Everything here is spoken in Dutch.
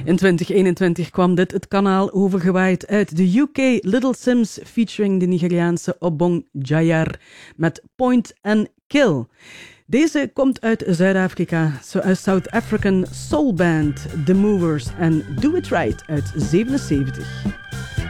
In 2021 kwam dit het kanaal overgewaaid uit de UK, Little Sims featuring de Nigeriaanse Obong Jayar met Point and Kill. Deze komt uit Zuid-Afrika, South African Soul Band, The Movers en Do It Right uit 77.